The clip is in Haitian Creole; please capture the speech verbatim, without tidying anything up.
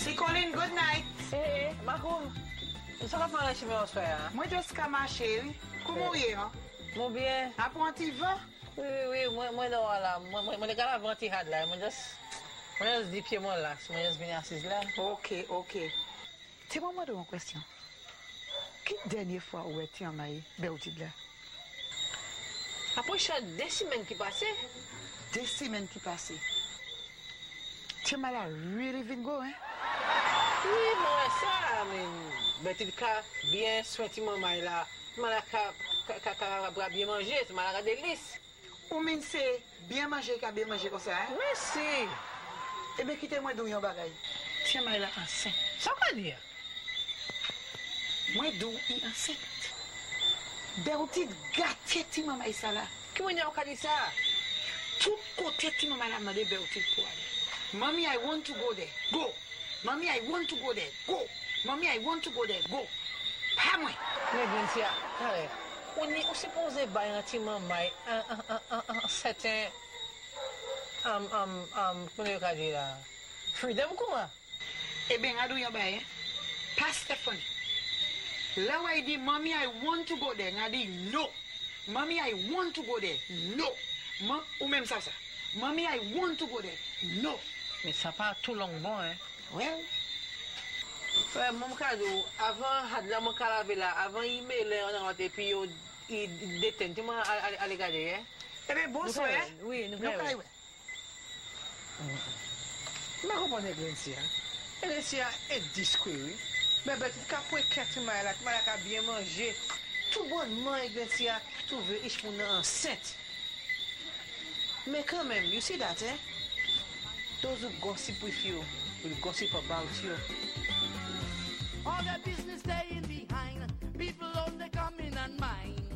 Si Colin, good night. Eh, eh, Makoum. Sa ka pa lanche mè an soya? Mwen just ka mache, koumou ye, hein? Mwen bien. Apprenti va? Oui, oui, oui, mwen do wala. Mwen de kala avanti had la. Mwen just, mwen just di pied mwen la. Mwen just vini asis la. Ok, ok. Ti mwen mwen do yon kwestyon. Ki denye fwa ou eti an maye, be ou ti de la? Apo chan de simen ki pase? De simen ki pase. Ti mwen la really vin go, hein? Oui, mwen sa, men, beti ka bien sweti mwen may la. Mwen la ka, ka, ka, ka, ka bien manje, mwen la ka delis. Ou min se, bien manje ka bien manje kon sa, hein? Oui, si. Ebe kite mwen do yon bagay. Ti mwen la ansen. Sa ka di ya? Mwen do yon ansen. Be ou ti gate ti mwen may sa la. Ki mwen ya ou ka di sa? Tout kote ti mwen la made be ou ti pou ale. Mommy, I want to go there. Go. Mommy, I want to go there. Go. Mommy, I want to go there. Go. Pa mwen. Men ben siya, kare, ou ni ou se pose bay nan ti man may an, an, an, an, an, certain, um, um, um, kone yo ka di la, freedom kouman? Ebe nga do yon bay, eh? Pa Stephanie. La way di, Mommy, I want to go there. Nga di, no. Mommy, I want to go there. No. Ma, ou menm sa sa. Mommy, I want to go there. No. Men sa pa tout long bon, eh? Well, Fè, mwen kado, avan had la mwen kalave la, avan yi me le an anote pi yo i deten, ti mwen ale gade, eh? ebe bon so, eh? Oui, nou Nou kay kay we. we. Mwen kompon Eglensia. Eglensia e diskwe, oui. Men beti ka pou e kati may la, ti may la ka bien manje. Tout bonman Eglensia, tout ve ish moun nan enceinte. Men quand même, you see that, eh? Those who gossip with you will gossip about you. All their business day in the